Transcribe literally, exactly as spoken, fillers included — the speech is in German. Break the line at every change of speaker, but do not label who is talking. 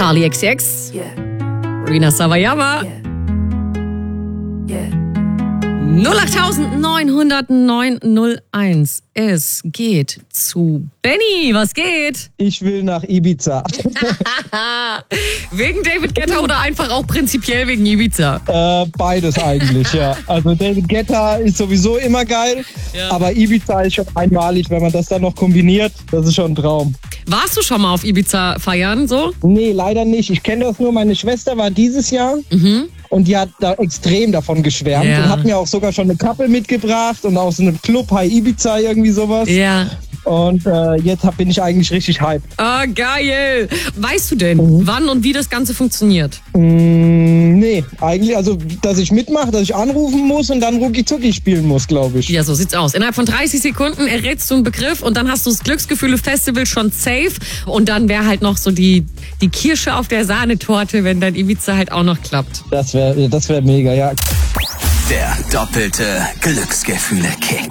Charlie X C X,
Yeah.
Rina Sawayama.
Yeah. Yeah.
null acht neun null neun null eins. Es geht zu Benny. Was geht?
Ich will nach Ibiza.
Wegen David Guetta oder einfach auch prinzipiell wegen Ibiza?
äh, beides eigentlich, ja. Also David Guetta ist sowieso immer geil,
Ja.
aber Ibiza ist schon einmalig, wenn man das dann noch kombiniert. Das ist schon ein Traum.
Warst du schon mal auf Ibiza feiern so?
Nee, leider nicht. Ich kenne das nur. Meine Schwester war dieses Jahr
Mhm.
und die hat da extrem davon geschwärmt
Ja.
und hat mir auch sogar schon eine Kappe mitgebracht und aus einem Club High Ibiza irgendwie sowas.
Ja.
Und äh, jetzt hab, bin ich eigentlich richtig hyped.
Ah, geil. Weißt du denn, wann und wie das Ganze funktioniert?
Mm, nee, eigentlich, also, dass ich mitmache, dass ich anrufen muss und dann Rucki-Zucki spielen muss, glaube ich.
Ja, so sieht's aus. Innerhalb von dreißig Sekunden errätst du einen Begriff und dann hast du das Glücksgefühle-Festival schon safe. Und dann wäre halt noch so die, die Kirsche auf der Sahnetorte, wenn dein Ibiza halt auch noch klappt.
Das wäre das wär mega, ja.
Der doppelte Glücksgefühle-Kick.